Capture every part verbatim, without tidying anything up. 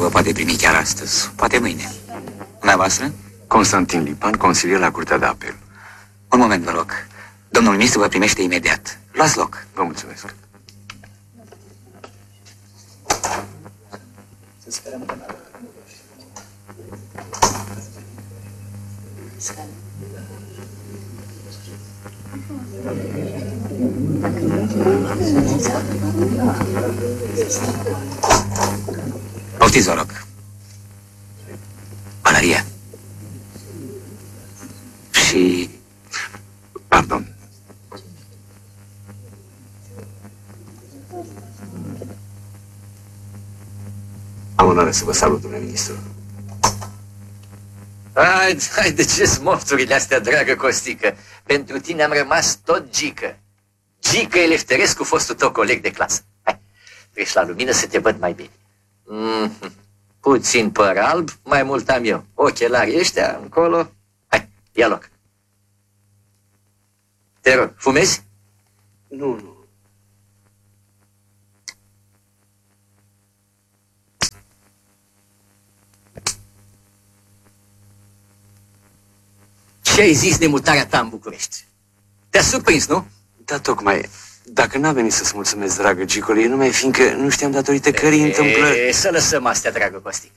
vă poate primi chiar astăzi, poate mâine. Dumneavoastră? Constantin Lipan, consilier la Curtea de Apel. Un moment, vă rog. Domnul ministru vă primește imediat. Luați loc. Vă mulțumesc. Poftiți, vă rog. Pălăria. Și... Pardon. Am onoarea să vă salut, domnule ministru. Hai, hai, de ce mofturile astea, dragă Costică? Pentru tine am rămas tot Gică. Gică Elefterescu, fostul tău coleg de clasă. Hai, treci la lumină să te văd mai bine. Mm-hmm. Puțin păr alb, mai mult am eu. Ochelarii ăștia, încolo. Hai, ia loc. Te rog, fumezi? Nu, nu. Ce ai zis de mutarea ta în București? Te-a surprins, nu? Da, tocmai. Dacă n-a venit să-ți mulțumesc, dragă Gicole, e numai fiindcă nu știam datorită cărei întâmplări. E, să lăsăm astea, dragă Costică.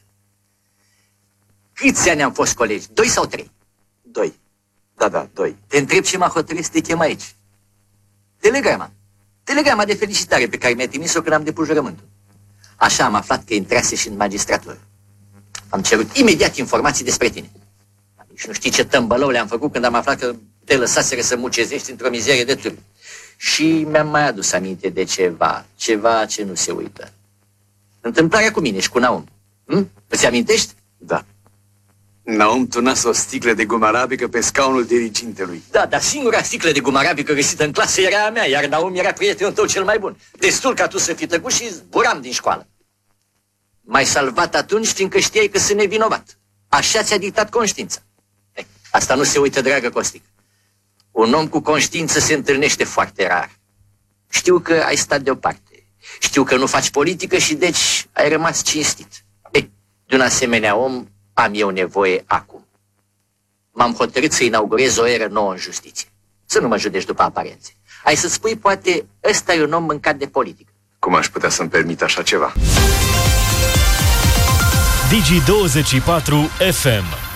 Câți ani am fost colegi? Doi sau trei? Doi. Da, da, doi. Te întreb ce m-a hotărât să te chem aici. Telegrama. Telegrama de felicitare pe care mi-a trimis-o când am depus jurământul. Așa am aflat că intrase și în magistratură. Am cerut imediat informații despre tine. Nici nu știi ce tămbălău le-am făcut când am aflat că te lăsaseră să mucezești într-o mizerie de târg. Și mi-am mai adus aminte de ceva, ceva ce nu se uită. Întâmplarea cu mine și cu Naum. Hm? Îți amintești? Da. Naum turnase o sticlă de gumă arabică pe scaunul dirigintelui. Da, dar singura sticlă de gumă arabică găsită în clasă era a mea, iar Naum era prietenul tău cel mai bun. Destul ca tu să fii tăcut și zburam din școală. M-ai salvat atunci fiindcă știai că sunt nevinovat. Așa ți-a dictat conștiința. Ei, asta nu se uită, dragă Costică. Un om cu conștiință se întâlnește foarte rar. Știu că ai stat deoparte. Știu că nu faci politică și deci ai rămas cinstit. Ei, de un asemenea om am eu nevoie acum. M-am hotărât să inaugurez o eră nouă în justiție. Să nu mă judești după aparențe. Ai să spui, poate, ăsta e un om mâncat de politică. Cum aș putea să-mi permit așa ceva? Digi douăzeci și patru F M